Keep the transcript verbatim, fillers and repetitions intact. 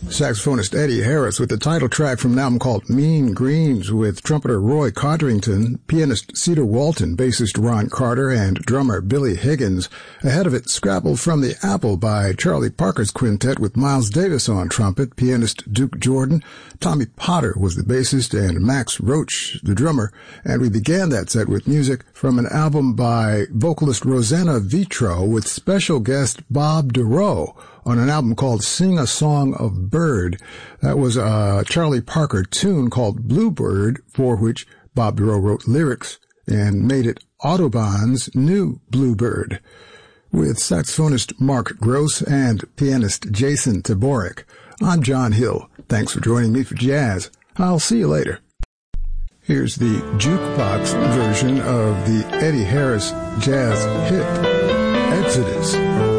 Saxophonist Eddie Harris with the title track from an album called Mean Greens with trumpeter Roy Codrington, pianist Cedar Walton, bassist Ron Carter, and drummer Billy Higgins. Ahead of it, Scrabble from the Apple by Charlie Parker's quintet with Miles Davis on trumpet, pianist Duke Jordan, Tommy Potter was the bassist, and Max Roach the drummer. And we began that set with music from an album by vocalist Rosanna Vitro with special guest Bob DeRoe on an album called Sing a Song of Bird. That was a Charlie Parker tune called Bluebird, for which Bob DeRoe wrote lyrics and made it Audubon's new Bluebird, with saxophonist Mark Gross and pianist Jason Taborek. I'm John Hill. Thanks for joining me for jazz. I'll see you later. Here's the jukebox version of the Eddie Harris jazz hit, Exodus.